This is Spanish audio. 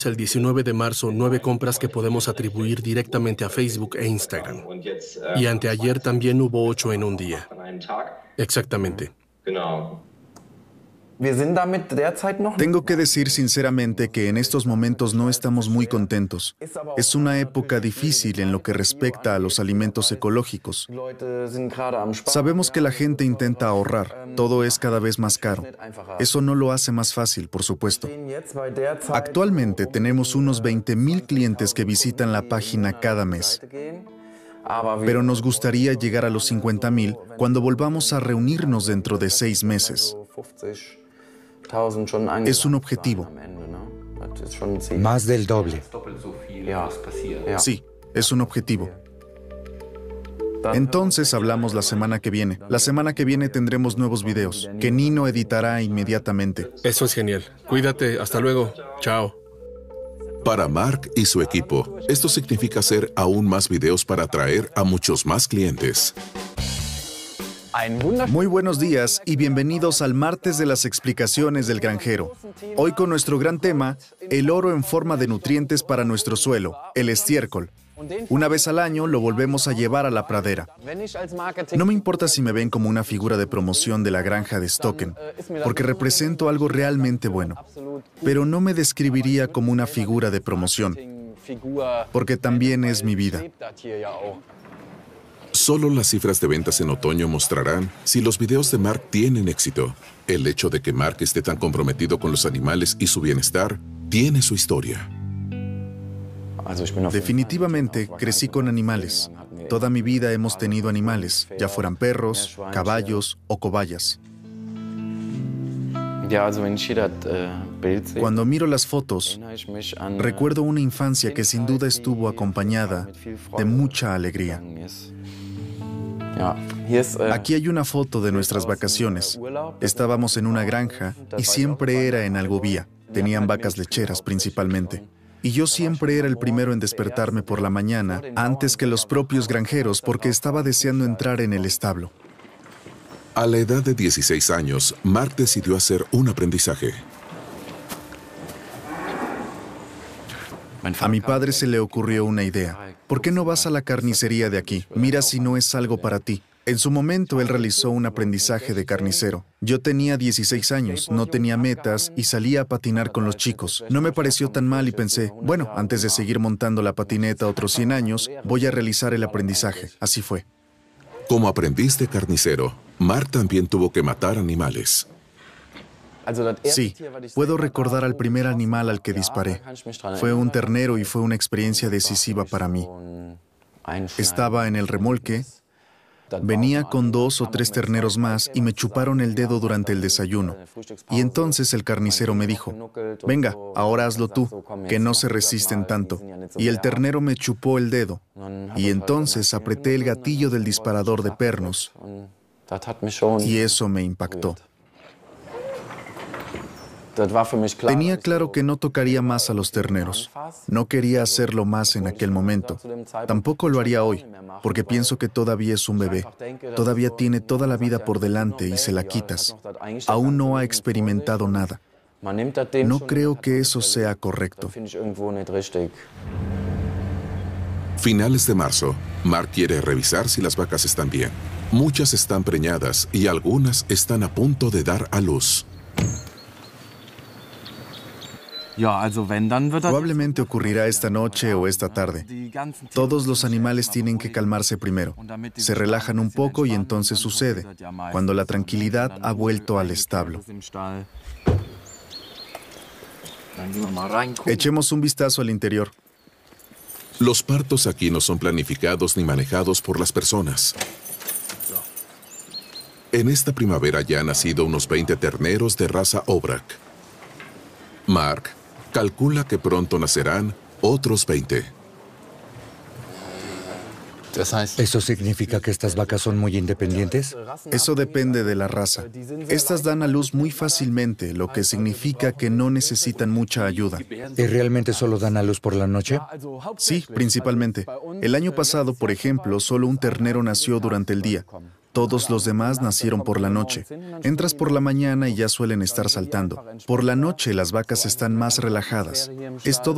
El 19 de marzo, 9 compras que podemos atribuir directamente a Facebook e Instagram. Y anteayer también hubo 8 en un día. Exactamente. Tengo que decir sinceramente que en estos momentos no estamos muy contentos. Es una época difícil en lo que respecta a los alimentos ecológicos. Sabemos que la gente intenta ahorrar. Todo es cada vez más caro. Eso no lo hace más fácil, por supuesto. Actualmente tenemos unos 20,000 clientes que visitan la página cada mes. Pero nos gustaría llegar a los 50,000 cuando volvamos a reunirnos dentro de 6 meses. Es un objetivo. Más del doble. Sí, es un objetivo. Entonces hablamos la semana que viene. La semana que viene tendremos nuevos videos, que Nino editará inmediatamente. Eso es genial. Cuídate. Hasta luego. Chao. Para Mark y su equipo, esto significa hacer aún más videos para atraer a muchos más clientes. Muy buenos días y bienvenidos al martes de las explicaciones del granjero. Hoy con nuestro gran tema, el oro en forma de nutrientes para nuestro suelo, el estiércol. Una vez al año lo volvemos a llevar a la pradera. No me importa si me ven como una figura de promoción de la granja de Stocken, porque represento algo realmente bueno. Pero no me describiría como una figura de promoción, porque también es mi vida. Solo las cifras de ventas en otoño mostrarán si los videos de Mark tienen éxito. El hecho de que Mark esté tan comprometido con los animales y su bienestar tiene su historia. Definitivamente crecí con animales. Toda mi vida hemos tenido animales, ya fueran perros, caballos o cobayas. Cuando miro las fotos, recuerdo una infancia que sin duda estuvo acompañada de mucha alegría. Aquí hay una foto de nuestras vacaciones. Estábamos en una granja y siempre era en Algovía. Tenían vacas lecheras principalmente. Y yo siempre era el primero en despertarme por la mañana antes que los propios granjeros porque estaba deseando entrar en el establo. A la edad de 16 años, Mark decidió hacer un aprendizaje. A mi padre se le ocurrió una idea. ¿Por qué no vas a la carnicería de aquí? Mira si no es algo para ti. En su momento, él realizó un aprendizaje de carnicero. Yo tenía 16 años, no tenía metas y salía a patinar con los chicos. No me pareció tan mal y pensé, bueno, antes de seguir montando la patineta otros 100 años, voy a realizar el aprendizaje. Así fue. Como aprendiz de carnicero, Mark también tuvo que matar animales. Sí, puedo recordar al primer animal al que disparé. Fue un ternero y fue una experiencia decisiva para mí. Estaba en el remolque, venía con 2 o 3 terneros más y me chuparon el dedo durante el desayuno. Y entonces el carnicero me dijo, venga, ahora hazlo tú, que no se resisten tanto. Y el ternero me chupó el dedo. Y entonces apreté el gatillo del disparador de pernos. Y eso me impactó. Tenía claro que no tocaría más a los terneros. No quería hacerlo más en aquel momento. Tampoco lo haría hoy, porque pienso que todavía es un bebé. Todavía tiene toda la vida por delante y se la quitas. Aún no ha experimentado nada. No creo que eso sea correcto. Finales de marzo, Mark quiere revisar si las vacas están bien. Muchas están preñadas y algunas están a punto de dar a luz. Probablemente ocurrirá esta noche o esta tarde. Todos los animales tienen que calmarse primero. Se relajan un poco y entonces sucede, cuando la tranquilidad ha vuelto al establo. Echemos un vistazo al interior. Los partos aquí no son planificados ni manejados por las personas. En esta primavera ya han nacido unos 20 terneros de raza Aubrac. Mark calcula que pronto nacerán otros 20. ¿Eso significa que estas vacas son muy independientes? Eso depende de la raza. Estas dan a luz muy fácilmente, lo que significa que no necesitan mucha ayuda. ¿Y realmente solo dan a luz por la noche? Sí, principalmente. El año pasado, por ejemplo, solo un ternero nació durante el día. Todos los demás nacieron por la noche. Entras por la mañana y ya suelen estar saltando. Por la noche las vacas están más relajadas. Es todo